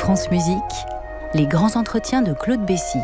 France Musique, les grands entretiens de Claude Bessy.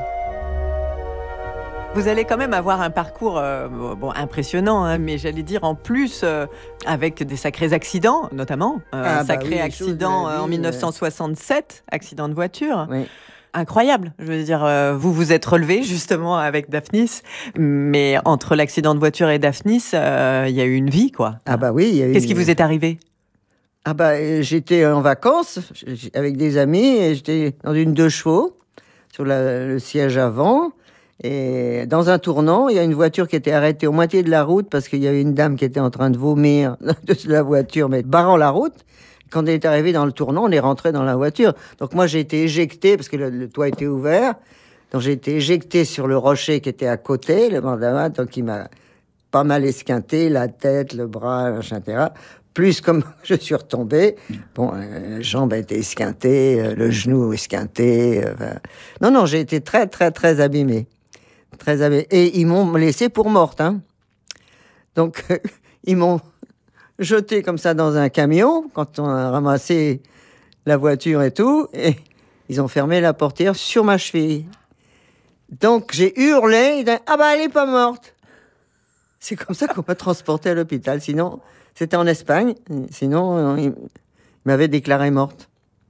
Vous allez quand même avoir un parcours impressionnant, hein, mais j'allais dire en plus avec des sacrés accidents, notamment un sacré accident en 1967, accident de voiture. Oui. Incroyable, je veux dire, vous vous êtes relevé justement avec Daphnis, mais entre l'accident de voiture et Daphnis, il y a eu une vie, quoi. Ah bah oui, il y a eu... Qu'est-ce qui vous est arrivé ? Ah bah j'étais en vacances avec des amis et j'étais dans une 2 chevaux sur le siège avant. Et dans un tournant, il y a une voiture qui était arrêtée au moitié de la route parce qu'il y avait une dame qui était en train de vomir de la voiture, mais barrant la route. Quand on est arrivé dans le tournant, on est rentré dans la voiture. Donc moi, j'ai été éjecté parce que le toit était ouvert. Donc j'ai été éjecté sur le rocher qui était à côté, le mandama, donc il m'a pas mal esquinté, la tête, le bras, etc. Plus comme je suis retombé, la jambe a été esquintée, le genou esquinté. Non, j'ai été très, très, très abîmé. Très abîmé. Et ils m'ont laissé pour morte. Hein. Donc, ils m'ont jeté comme ça dans un camion, quand on a ramassé la voiture et tout, et ils ont fermé la portière sur ma cheville. Donc, j'ai hurlé, ils disent, ah bah, elle est pas morte. C'est comme ça qu'on m'a transporté à l'hôpital. Sinon, c'était en Espagne. Sinon, ils m'avaient déclarée morte.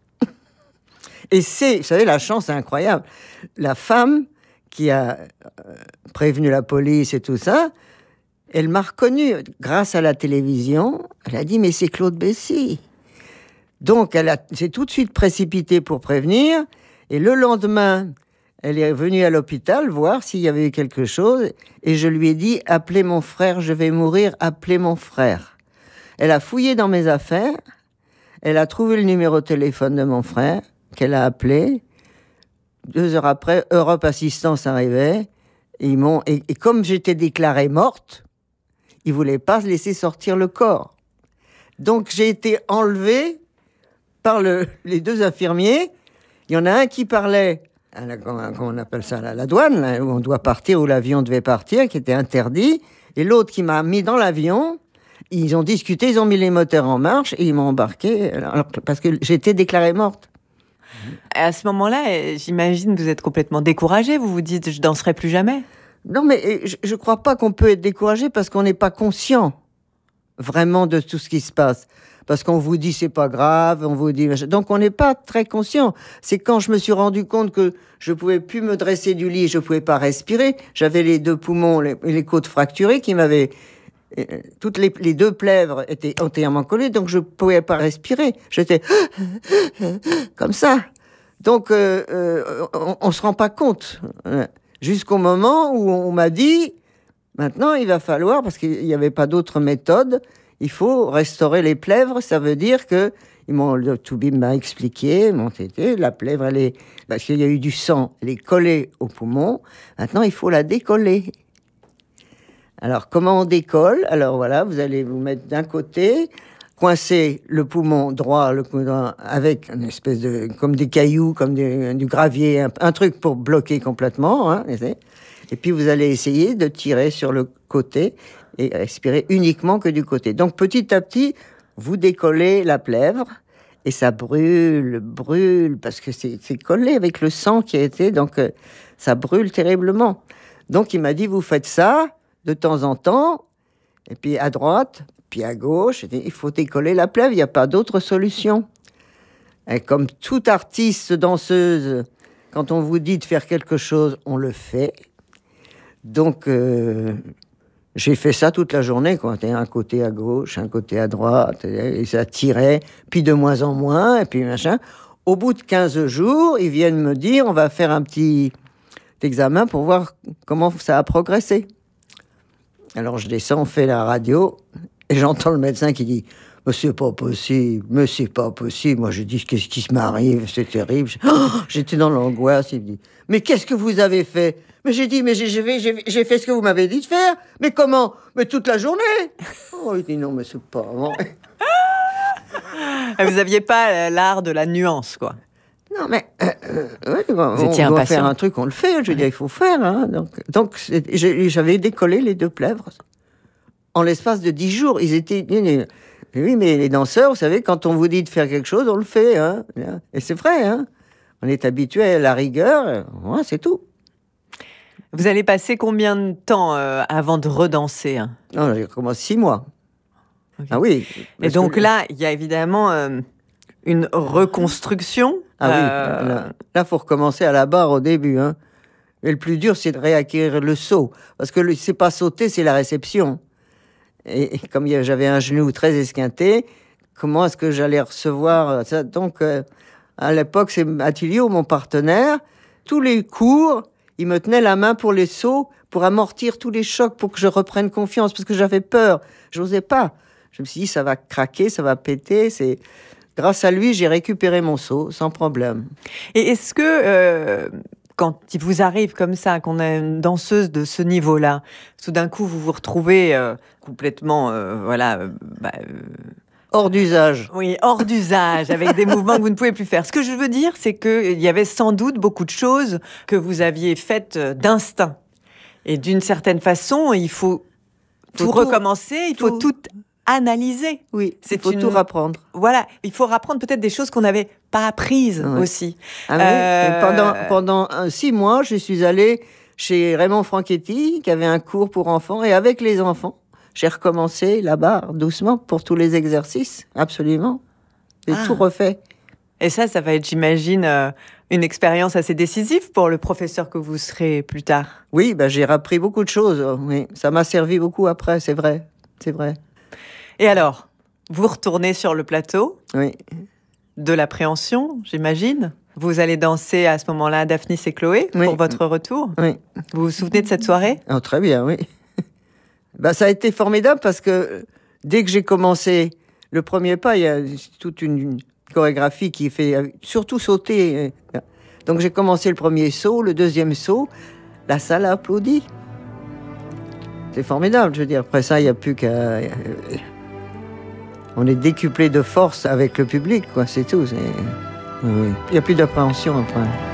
Et vous savez, la chance est incroyable. La femme qui a prévenu la police et tout ça, elle m'a reconnu grâce à la télévision. Elle a dit, mais c'est Claude Bessy. Donc, elle s'est tout de suite précipitée pour prévenir. Et le lendemain, elle est venue à l'hôpital voir s'il y avait eu quelque chose. Et je lui ai dit, appelez mon frère, je vais mourir, appelez mon frère. Elle a fouillé dans mes affaires. Elle a trouvé le numéro de téléphone de mon frère, qu'elle a appelé. 2 heures après, Europe Assistance arrivait. Et comme j'étais déclarée morte, ils ne voulaient pas laisser sortir le corps. Donc j'ai été enlevée par les 2 infirmiers. Il y en a un qui parlait, comment on appelle ça, la douane, là, où on doit partir, où l'avion devait partir, qui était interdit. Et l'autre qui m'a mis dans l'avion. Ils ont discuté, ils ont mis les moteurs en marche et ils m'ont embarqué parce que j'étais déclarée morte. À ce moment-là, j'imagine que vous êtes complètement découragé. Vous vous dites, je danserai plus jamais. Non, mais je crois pas qu'on peut être découragé parce qu'on n'est pas conscient vraiment de tout ce qui se passe. Parce qu'on vous dit c'est pas grave, on vous dit... Donc on n'est pas très conscient. C'est quand je me suis rendu compte que je pouvais plus me dresser du lit, je pouvais pas respirer. J'avais les 2 poumons, les côtes fracturées qui m'avaient... Toutes les 2 plèvres étaient entièrement collées, donc je pouvais pas respirer. J'étais comme ça. Donc on se rend pas compte. Jusqu'au moment où on m'a dit, maintenant il va falloir, parce qu'il n'y avait pas d'autre méthode, il faut restaurer les plèvres. Ça veut dire que le toubib m'a expliqué, la plèvre, parce qu'il y a eu du sang, elle est collée au poumon. Maintenant il faut la décoller. Alors, comment on décolle ? Alors voilà, vous allez vous mettre d'un côté, coincer le poumon droit, avec une espèce de... comme des cailloux, comme du gravier, un truc pour bloquer complètement. Hein, et puis, vous allez essayer de tirer sur le côté et respirer uniquement que du côté. Donc, petit à petit, vous décollez la plèvre et ça brûle, parce que c'est collé avec le sang qui a été... Donc, ça brûle terriblement. Donc, il m'a dit, vous faites ça... de temps en temps, et puis à droite, puis à gauche, il faut décoller la plèvre, il n'y a pas d'autre solution. Et comme toute artiste, danseuse, quand on vous dit de faire quelque chose, on le fait. Donc, j'ai fait ça toute la journée, quoi. Un côté à gauche, un côté à droite, et ça tirait, puis de moins en moins, et puis machin. Au bout de 15 jours, ils viennent me dire, on va faire un petit examen pour voir comment ça a progressé. Alors je descends, on fait la radio, et j'entends le médecin qui dit « Mais c'est pas possible, mais c'est pas possible. » Moi je dis « Qu'est-ce qui m'arrive? C'est terrible. » J'étais dans l'angoisse, il me dit « Mais qu'est-ce que vous avez fait ?» Mais j'ai dit « Mais j'ai fait ce que vous m'avez dit de faire. » « Mais comment? Mais toute la journée. » Oh, il dit « Non, mais c'est pas vrai. » Vous n'aviez pas l'art de la nuance, quoi. Non, mais on doit faire un truc, on le fait. Je veux dire, il faut faire. Hein. Donc j'avais décollé les 2 plèvres. En l'espace de 10 jours, ils étaient... Oui, mais les danseurs, vous savez, quand on vous dit de faire quelque chose, on le fait. Hein. Et c'est vrai. Hein. On est habitué à la rigueur, ouais, c'est tout. Vous allez passer combien de temps avant de redanser, hein? Non, j'ai commencé 6 mois. Okay. Ah oui. Et donc là, il y a évidemment une reconstruction. Ah oui, là, faut recommencer à la barre au début. Hein. Et le plus dur, c'est de réacquérir le saut. Parce que c'est pas sauter, c'est la réception. Et comme j'avais un genou très esquinté, comment est-ce que j'allais recevoir ça? Donc, à l'époque, c'est Attilio, mon partenaire. Tous les cours, il me tenait la main pour les sauts, pour amortir tous les chocs, pour que je reprenne confiance, parce que j'avais peur. J'osais pas. Je me suis dit, ça va craquer, ça va péter. Grâce à lui, j'ai récupéré mon saut, sans problème. Et est-ce que, quand il vous arrive comme ça, qu'on a une danseuse de ce niveau-là, tout d'un coup, vous vous retrouvez complètement, hors d'usage. Oui, hors d'usage, avec des mouvements que vous ne pouvez plus faire. Ce que je veux dire, c'est qu'il y avait sans doute beaucoup de choses que vous aviez faites d'instinct. Et d'une certaine façon, il faut tout recommencer, il faut tout analyser. Oui, il faut tout rapprendre. Voilà, il faut rapprendre peut-être des choses qu'on n'avait pas apprises aussi. Ah oui. Pendant 6 mois, je suis allée chez Raymond Franchetti, qui avait un cours pour enfants, et avec les enfants, j'ai recommencé là-bas, doucement, pour tous les exercices, absolument. J'ai tout refait. Et ça va être, j'imagine, une expérience assez décisive pour le professeur que vous serez plus tard. Oui, j'ai appris beaucoup de choses. Oui. Ça m'a servi beaucoup après, c'est vrai. C'est vrai. Et alors, vous retournez sur le plateau de l'appréhension, j'imagine. Vous allez danser à ce moment-là Daphnis et Chloé pour votre retour. Oui. Vous vous souvenez de cette soirée? Oh, très bien, oui. Ça a été formidable parce que dès que j'ai commencé le premier pas, il y a toute une chorégraphie qui fait surtout sauter. Donc j'ai commencé le premier saut, le deuxième saut, la salle a applaudi. C'est formidable, je veux dire. Après ça, il n'y a plus qu'à... On est décuplé de force avec le public, quoi, c'est tout. Il n'y a plus d'appréhension après.